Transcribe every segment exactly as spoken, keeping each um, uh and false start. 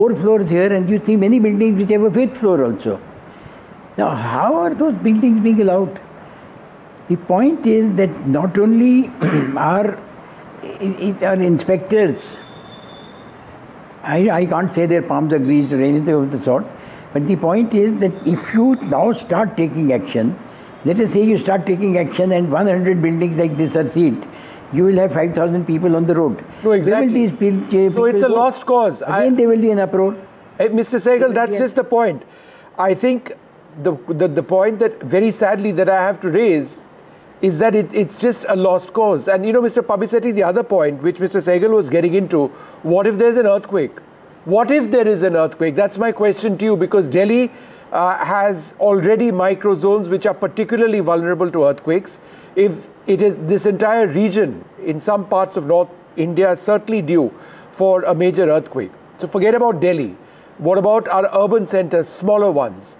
four floors here, and you see many buildings which have a fifth floor also. Now, how are those buildings being allowed? The point is that not only are, are inspectors, I, I can't say their palms are greased or anything of the sort, but the point is that if you now start taking action, let us say you start taking action and one hundred buildings like this are sealed, you will have five thousand people on the road. No, exactly. Where will these people, people so it's a go? lost cause. Again, I, they will be in uproar. Mister Sehgal, that's just the point. I think the, the, the point that very sadly that I have to raise is that it, it's just a lost cause. And you know, Mister Pabisetti, the other point which Mister Sehgal was getting into, what if there's an earthquake? What if there is an earthquake? That's my question to you, because Delhi uh, has already micro zones which are particularly vulnerable to earthquakes. If it is this entire region in some parts of North India is certainly due for a major earthquake. So forget about Delhi. What about our urban centers, smaller ones?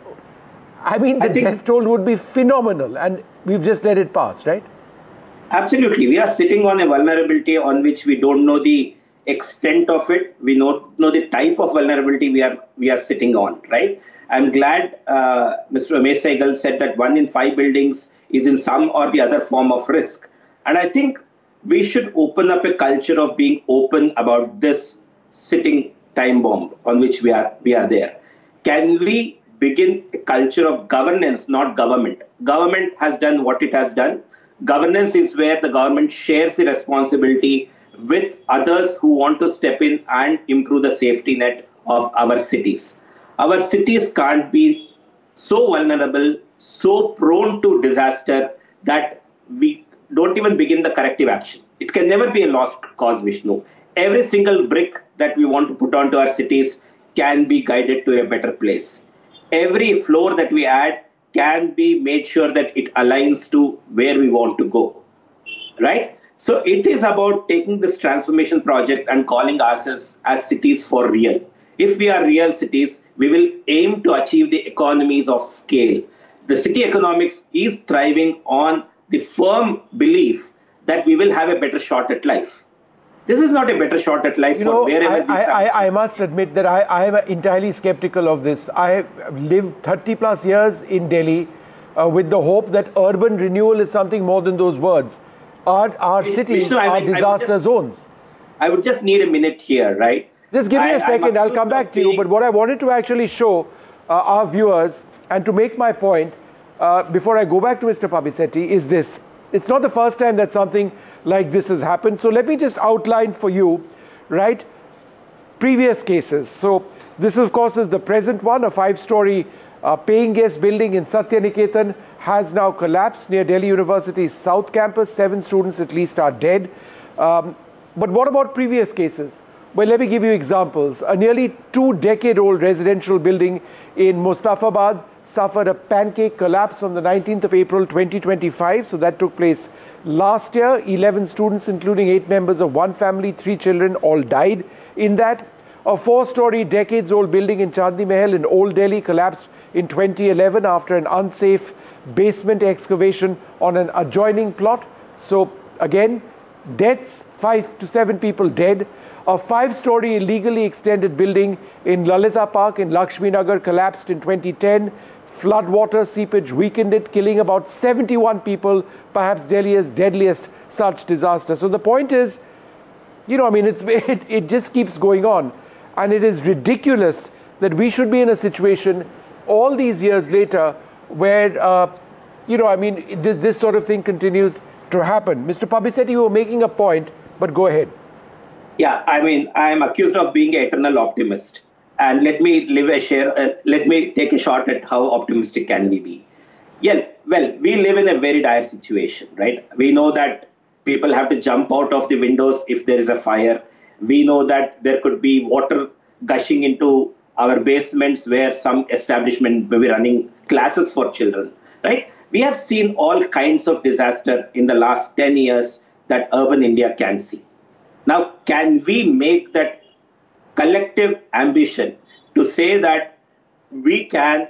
I mean, the I death toll would be phenomenal, and we've just let it pass, right? Absolutely. We are sitting on a vulnerability on which we don't know the extent of it. We don't know the type of vulnerability we are we are sitting on, right? I'm glad uh, Mister Umesh Sehgal said that one in five buildings is in some or the other form of risk. And I think we should open up a culture of being open about this sitting time bomb on which we are we are there. Can we begin a culture of governance, not government? Government has done what it has done. Governance is where the government shares the responsibility with others who want to step in and improve the safety net of our cities. Our cities can't be so vulnerable, so prone to disaster that we don't even begin the corrective action. It can never be a lost cause, Vishnu. Every single brick that we want to put onto our cities can be guided to a better place. Every floor that we add can be made sure that it aligns to where we want to go, right? So it is about taking this transformation project and calling ourselves as cities for real. If we are real cities, we will aim to achieve the economies of scale. The city economics is thriving on the firm belief that we will have a better shot at life. This is not a better shot at life you for know, wherever I, I, I, I must admit that I, I am entirely skeptical of this. I lived thirty plus years in Delhi uh, with the hope that urban renewal is something more than those words. Our, our cities Vishnu, are mean, disaster just, zones. I would just need a minute here, right? Just give me I, a second, I'll come back to you. But what I wanted to actually show uh, our viewers and to make my point uh, before I go back to Mister Pabisetti is this. It's not the first time that something like this has happened. So let me just outline for you, right, previous cases. So this, of course, is the present one. A five-story uh, paying guest building in Satyaniketan has now collapsed near Delhi University's South Campus. Seven students at least are dead. Um, but what about previous cases? Well, let me give you examples. A nearly two-decade-old residential building in Mustafabad suffered a pancake collapse on the nineteenth of April twenty twenty-five. So that took place last year. eleven students, including eight members of one family, three children, all died in that. A four-story, decades-old building in Chandni Mahal in Old Delhi collapsed in twenty eleven after an unsafe basement excavation on an adjoining plot. So again, deaths, five to seven people dead. A five-story illegally extended building in Lalita Park in Lakshmi Nagar collapsed in twenty ten. Floodwater seepage weakened it, killing about seventy-one people, perhaps Delhi's deadliest such disaster. So the point is, you know, I mean, it's, it, it just keeps going on. And it is ridiculous that we should be in a situation all these years later where, uh, you know, I mean, this, this sort of thing continues to happen. Mister Pabisetti, you were making a point, but go ahead. Yeah, I mean, I am accused of being an eternal optimist. And let me live a share, uh, let me take a shot at how optimistic can we be. Yeah, well, we live in a very dire situation, right? We know that people have to jump out of the windows if there is a fire. We know that there could be water gushing into our basements where some establishment may be running classes for children, right? We have seen all kinds of disaster in the last ten years that urban India can see. Now, can we make that collective ambition to say that we can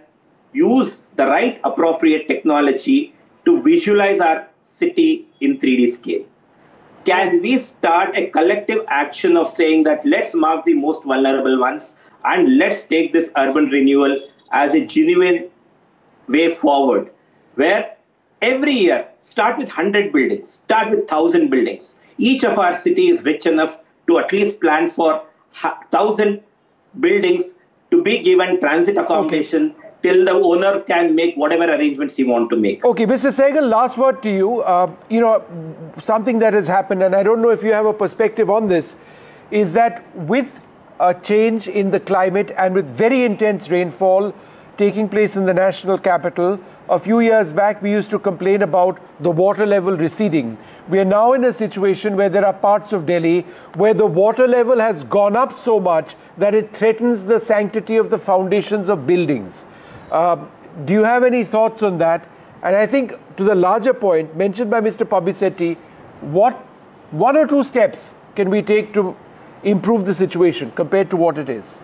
use the right appropriate technology to visualize our city in three D scale? can we start a collective action of saying that let's mark the most vulnerable ones and let's take this urban renewal as a genuine way forward, where every year start with one hundred buildings, start with one thousand buildings. Each of our city is rich enough to at least plan for one thousand buildings to be given transit accommodation. Okay. Till the owner can make whatever arrangements he wants to make. Okay, Mister Sehgal, last word to you. Uh, you know, something that has happened, and I don't know if you have a perspective on this, is that with a change in the climate and with very intense rainfall taking place in the national capital, a few years back we used to complain about the water level receding. We are now in a situation where there are parts of Delhi where the water level has gone up so much that it threatens the sanctity of the foundations of buildings. Uh, do you have any thoughts on that? And I think to the larger point mentioned by Mister Pabisetti, what one or two steps can we take to improve the situation compared to what it is?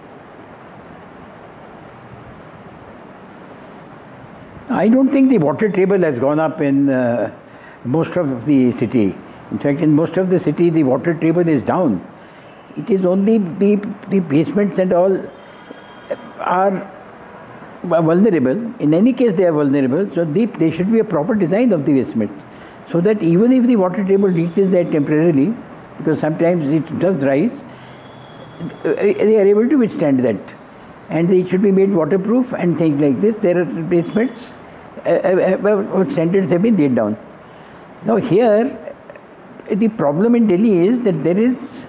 I don't think the water table has gone up in uh, most of the city. In fact, in most of the city, the water table is down. It is only the, the basements and all are vulnerable. In any case, they are vulnerable. So they, there should be a proper design of the basement, so that even if the water table reaches there temporarily, because sometimes it does rise, they are able to withstand that. And they should be made waterproof and things like this. There are basements, uh, standards have been laid down. Now here, the problem in Delhi is that there is,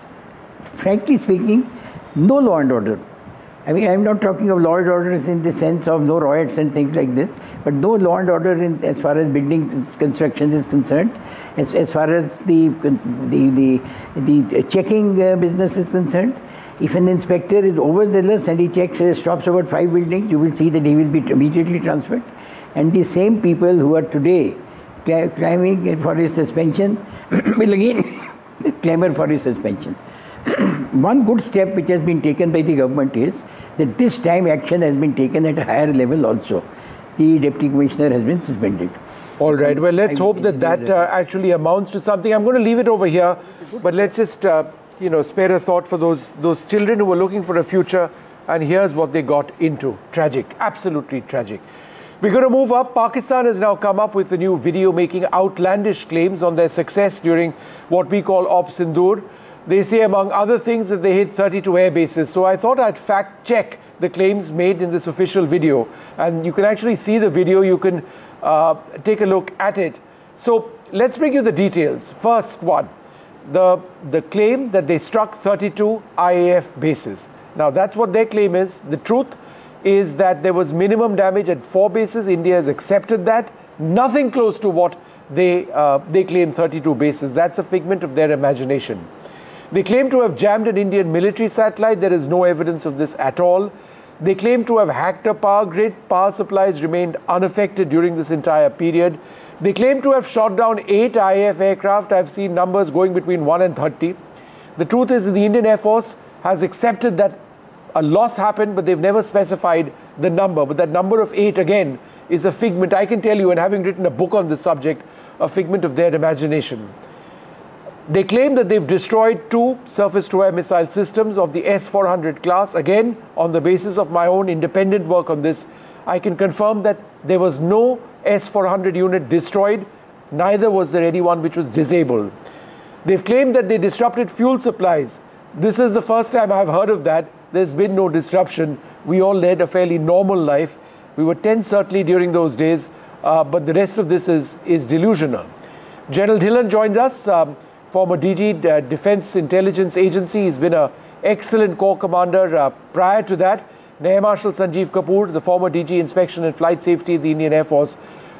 frankly speaking, no law and order. I mean, I'm not talking of law and orders in the sense of no riots and things like this, but no law and order in, as far as building construction is concerned, as, as far as the, the, the, the checking uh, business is concerned. If an inspector is overzealous and he checks, uh, stops about five buildings, you will see that he will be immediately transferred. And the same people who are today claiming for his suspension will again clamour for his suspension. One good step which has been taken by the government is that this time action has been taken at a higher level also. The Deputy Commissioner has been suspended. All right, well, let's hope that that uh, actually amounts to something. I'm going to leave it over here, but let's just, uh, you know, spare a thought for those, those children who were looking for a future, and here's what they got into. Tragic, absolutely tragic. We're going to move up. Pakistan has now come up with a new video making outlandish claims on their success during what we call Op Sindoor. They say, among other things, that they hit thirty-two air bases. So I thought I'd fact check the claims made in this official video. And you can actually see the video. You can uh, take a look at it. So let's bring you the details. First one, the, the claim that they struck thirty-two I A F bases. Now that's what their claim is. The truth is that there was minimum damage at four bases. India has accepted that. Nothing close to what they, uh, they claim thirty-two bases. That's a figment of their imagination. They claim to have jammed an Indian military satellite. There is no evidence of this at all. They claim to have hacked a power grid. Power supplies remained unaffected during this entire period. They claim to have shot down eight I A F aircraft. I've seen numbers going between one and thirty. The truth is that the Indian Air Force has accepted that a loss happened, but they've never specified the number. But that number of eight, again, is a figment, I can tell you, and having written a book on this subject, a figment of their imagination. They claim that they've destroyed two surface-to-air missile systems of the S four hundred class. Again, on the basis of my own independent work on this, I can confirm that there was no S four hundred unit destroyed, neither was there anyone which was disabled. They've claimed that they disrupted fuel supplies. This is the first time I've heard of that. There's been no disruption. We all led a fairly normal life. We were tense certainly during those days, uh, but the rest of this is, is delusional. General Dhillon joins us. Um, Former D G, uh, Defense Intelligence Agency. He's been an excellent Corps Commander. Uh, prior to that, Air Marshal Sanjeev Kapoor, the former D G, Inspection and Flight Safety of the Indian Air Force.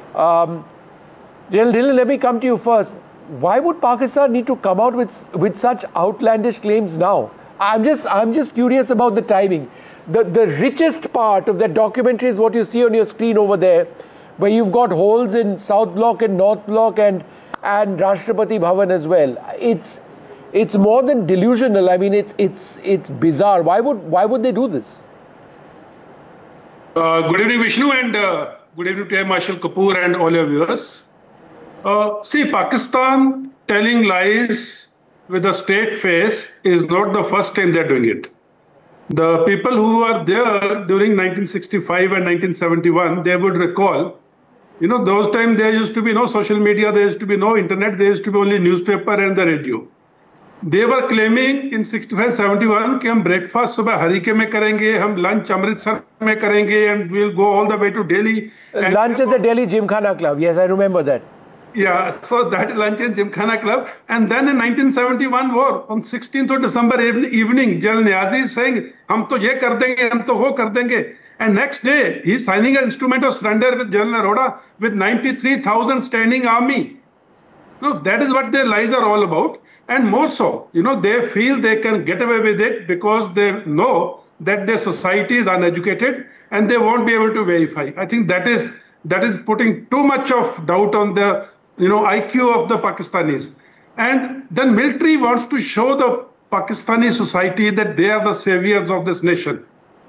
Um, General Dhillon, let me come to you first. Why would Pakistan need to come out with, with such outlandish claims now? I'm just, I'm just curious about the timing. The, the richest part of that documentary is what you see on your screen over there, where you've got holes in South Block and North Block and and Rashtrapati Bhavan as well. It's it's more than delusional. I mean, it's it's it's bizarre. Why would why would they do this? Uh, good evening, Vishnu, and uh, good evening to Air Marshal Kapoor and all your viewers. Uh, see, Pakistan telling lies with a straight face is not the first time they're doing it. The people who were there during nineteen sixty-five and nineteen seventy-one, they would recall, you know, those times there used to be no social media, there used to be no internet, there used to be only newspaper and the radio. They were claiming in sixty-five seventy-one कि हम breakfast सुबह हरीके में करेंगे, हम lunch Amritsar में करेंगे, and we'll go all the way to Delhi. Lunch at the Delhi Gymkhana Club. Yes, I remember that. Yeah, so that lunch in Gymkhana Club. And then in nineteen seventy-one war, on sixteenth of December evening, General Niazi is saying, हम तो ये कर देंगे, हम तो वो कर देंगे. And next day, he's signing an instrument of surrender with General Arora with ninety-three thousand standing army. So that is what their lies are all about. And more so, you know, they feel they can get away with it because they know that their society is uneducated and they won't be able to verify. I think that is that is putting too much of doubt on the, you know, I Q of the Pakistanis. And then military wants to show the Pakistani society that they are the saviors of this nation.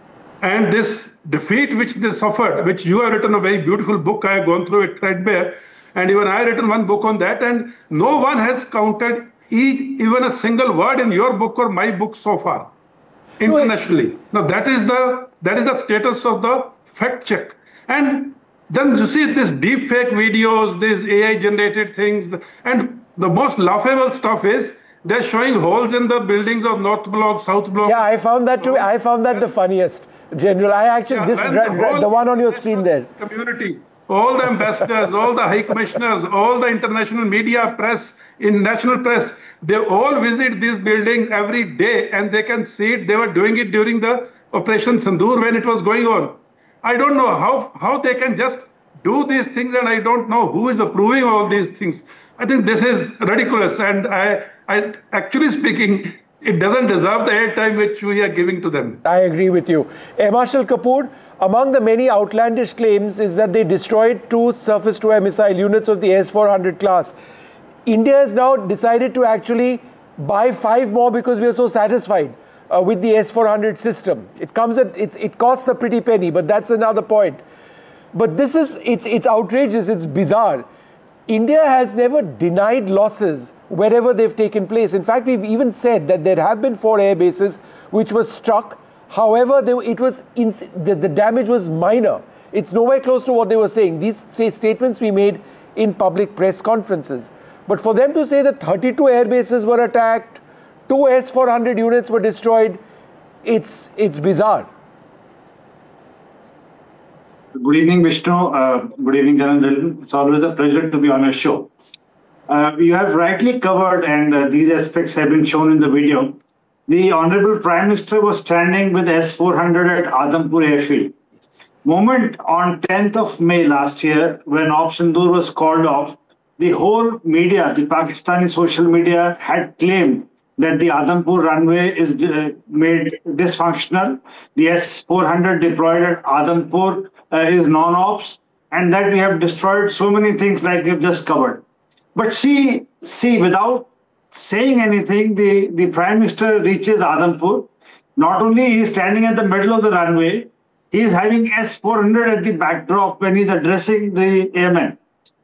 And this defeat which they suffered, which you have written a very beautiful book, I have gone through it threadbare, and even I have written one book on that, and no one has counted even a single word in your book or my book so far, internationally. Now that is the that is the status of the fact check. And then you see these deep fake videos, these A I generated things, and the most laughable stuff is they're showing holes in the buildings of North Block, South Block. Yeah, I found that to I found that the funniest, General. I actually yeah, this the, the one on your screen there. Community. All the ambassadors, all the high commissioners, all the international media, press, in national press, they all visit these buildings every day and they can see it. They were doing it during the Operation Sindoor when it was going on. I don't know how, how they can just do these things, and I don't know who is approving all these things. I think this is ridiculous, and I, I actually speaking, it doesn't deserve the airtime which we are giving to them. I agree with you. Air Marshal Kapoor, among the many outlandish claims is that they destroyed two surface-to-air missile units of the S four hundred class. India has now decided to actually buy five more because we are so satisfied uh, with the S four hundred system. It comes at it's, it costs a pretty penny, but that's another point. But this is it's it's outrageous. It's bizarre. India has never denied losses wherever they've taken place. In fact, we've even said that there have been four air bases which were struck. However, they, it was in, the, the damage was minor. It's nowhere close to what they were saying. These statements we made in public press conferences. But for them to say that thirty-two air bases were attacked, two S four hundred units were destroyed, it's, it's bizarre. Good evening, Vishnu. Uh, good evening, General. It's always a pleasure to be on your show. Uh, you have rightly covered, and uh, these aspects have been shown in the video. The Honorable Prime Minister was standing with S four hundred at Adhampur airfield. Moment on tenth of May last year, when Operation Sindoor was called off, the whole media, the Pakistani social media, had claimed that the Adhampur runway is uh, made dysfunctional. The S four hundred deployed at Adhampur uh, is non-ops, and that we have destroyed so many things like we've just covered. But see, see, without saying anything, the, the Prime Minister reaches Adhampur. Not only he is standing at the middle of the runway, he is having S four hundred at the backdrop when he's addressing the airmen.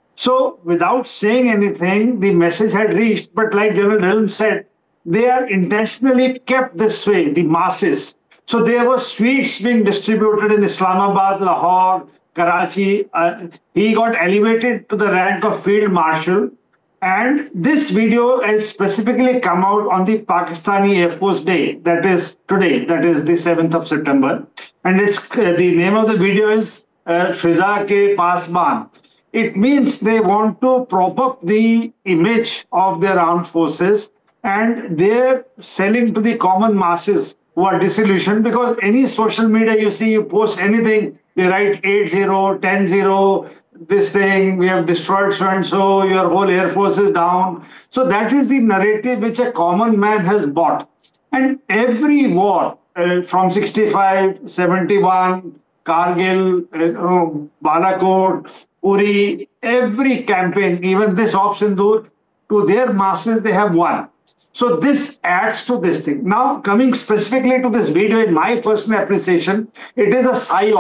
So without saying anything, the message had reached, but like General Dhillon said, they are intentionally kept this way, the masses. So there were sweets being distributed in Islamabad, Lahore, Karachi. Uh, he got elevated to the rank of Field Marshal. And this video has specifically come out on the Pakistani Air Force Day, that is today, that is the seventh of September. And it's uh, the name of the video is uh, Fiza Ke Pasban. It means they want to prop up the image of their armed forces, and they're selling to the common masses who are disillusioned, because any social media you see, you post anything, they write eight zero, ten zero, this thing, we have destroyed so-and-so, your whole air force is down. So that is the narrative which a common man has bought. And every war uh, from sixty-five, seventy-one, Kargil, uh, Balakot, Uri, every campaign, even this Operation Sindoor, to their masses, they have won. So this adds to this thing. Now, coming specifically to this video, in my personal appreciation, it is a psyops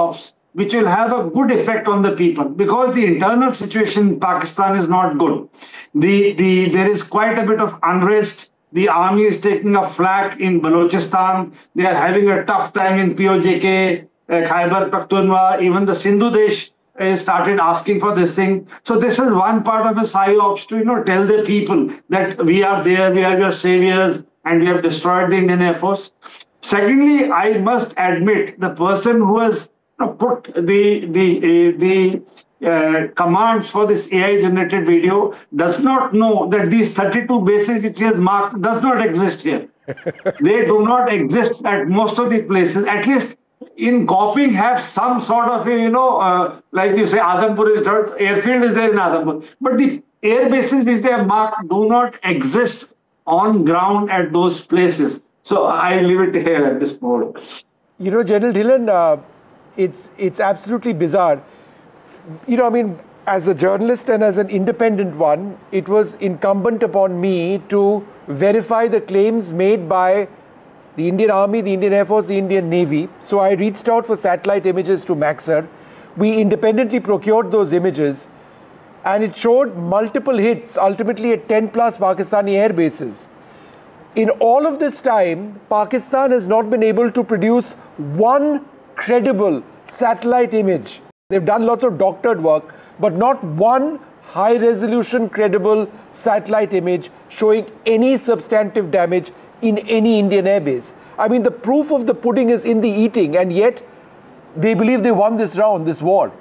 which will have a good effect on the people, because the internal situation in Pakistan is not good. The, the, there is quite a bit of unrest. The army is taking a flak in Balochistan. They are having a tough time in P O J K, uh, Khyber Pakhtunkhwa. Even the Sindhu Desh uh, started asking for this thing. So this is one part of the psyops to, you know, tell the people that we are there, we are your saviors, and we have destroyed the Indian Air Force. Secondly, I must admit the person who has put the the uh, the uh, commands for this A I-generated video does not know that these thirty-two bases which he has marked does not exist here. They do not exist at most of the places. At least in Coping have some sort of, you know, uh, like you say, Adhampur is dirt, airfield is there in Adhampur. But the air bases which they have marked do not exist on ground at those places. So I leave it here at this point. You know, General Dhillon, uh, it's it's absolutely bizarre. You know, I mean, as a journalist and as an independent one, it was incumbent upon me to verify the claims made by the Indian Army, the Indian Air Force, the Indian Navy. So I reached out for satellite images to Maxar. We independently procured those images, and it showed multiple hits, ultimately at ten plus Pakistani air bases. In all of this time, Pakistan has not been able to produce one credible satellite image. They've done lots of doctored work, but not one high-resolution, credible satellite image showing any substantive damage in any Indian airbase. I mean, the proof of the pudding is in the eating, and yet they believe they won this round, this war.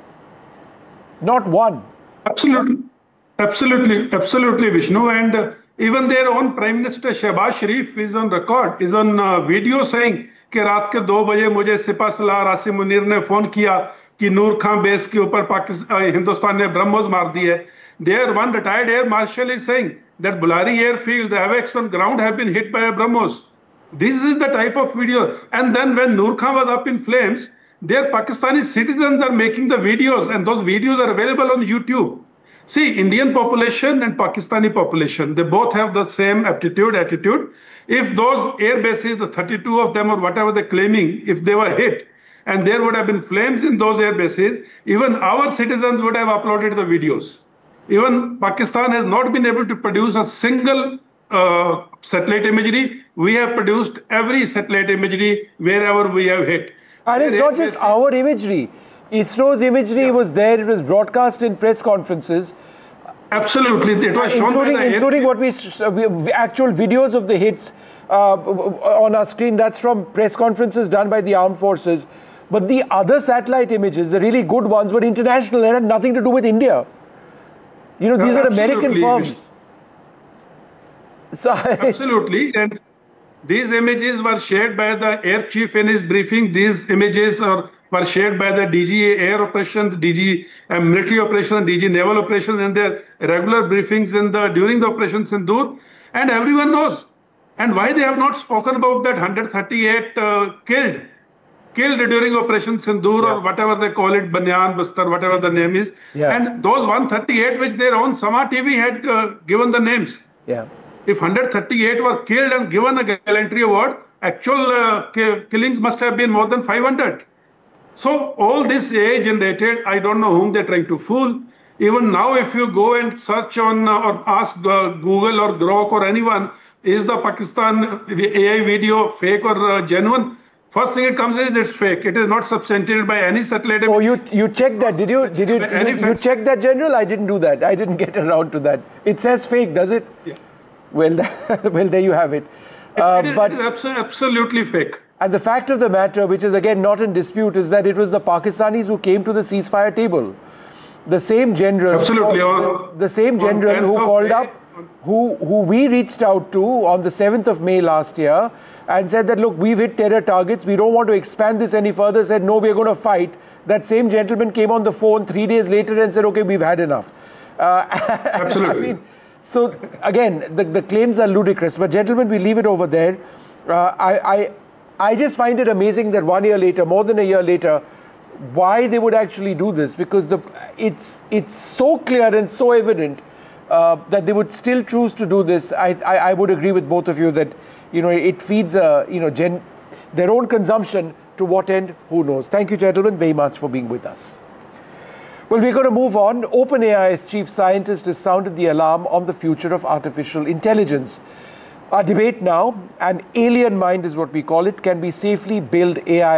Not one. Absolutely. Absolutely. Absolutely, Vishnu. And uh, even their own Prime Minister Shehbaz Sharif is on record, is on uh, video saying कि रात के दो बजे मुझे सिपा सलार आसिम मुनीर ने phone किया कि नूर Khan base के ऊपर पाकिस्तान हिंदुस्तान ने ब्रह्मोस मार दी है. There one retired air marshal is saying that Bulari airfield, the AWACS on ground have been hit by a BrahMos. This is the type of video. And then when Noor Khan was up in flames, their Pakistani citizens are making the videos, and those videos are available on YouTube. See, Indian population and Pakistani population, they both have the same aptitude, attitude. If those air bases, the thirty-two of them or whatever they're claiming, if they were hit and there would have been flames in those air bases, even our citizens would have uploaded the videos. Even Pakistan has not been able to produce a single uh, satellite imagery. We have produced every satellite imagery wherever we have hit. And it's not just our imagery. ISRO's imagery yeah. was there. It was broadcast in press conferences. Absolutely. It was shown including, by the including what we, uh, actual videos of the hits uh, on our screen. That's from press conferences done by the armed forces. But the other satellite images, the really good ones, were international. They had nothing to do with India. You know, these no, are American firms. So absolutely. And these images were shared by the air chief in his briefing. These images are, were shared by the D G Air Operations, D G uh, Military Operations, D G Naval Operations in their regular briefings in the during the Operation Sindoor. And everyone knows. And why they have not spoken about that one hundred thirty-eight uh, killed. Killed during Operation Sindoor yeah. or whatever they call it, Banyan, Bastar, whatever the name is. Yeah. And those one hundred thirty-eight which their own Sama T V had uh, given the names. Yeah. If one hundred thirty-eight were killed and given a gallantry award, actual uh, killings must have been more than five hundred. So all this A I generated, I don't know whom they're trying to fool. Even now, if you go and search on uh, or ask uh, Google or Grok or anyone, is the Pakistan A I video fake or uh, genuine? First thing it comes is it's fake. It is not substantiated by any satellite. Oh, you you checked that? Did you did you you, you checked that, General? I didn't do that. I didn't get around to that. It says fake, does it? Yeah. Well, well, there you have it. Uh, it, is, but, it is absolutely fake. And the fact of the matter, which is again not in dispute, is that it was the Pakistanis who came to the ceasefire table. The same general, absolutely, uh, the, the same general who called up, who who we reached out to on the seventh of May last year, and said that, look, we've hit terror targets. We don't want to expand this any further. Said, no, we're going to fight. That same gentleman came on the phone three days later and said, okay, we've had enough. Uh, absolutely. I mean, so again, the, the claims are ludicrous. But gentlemen, we leave it over there. Uh, I, I, I just find it amazing that one year later, more than a year later, why they would actually do this, because the it's it's so clear and so evident uh, that they would still choose to do this. I, I I would agree with both of you that, you know, it feeds a, you know, gen their own consumption. To what end? Who knows? Thank you, gentlemen, very much for being with us. Well, we're going to move on. OpenAI's chief scientist has sounded the alarm on the future of artificial intelligence. Our debate now, an alien mind is what we call it, can we safely build A I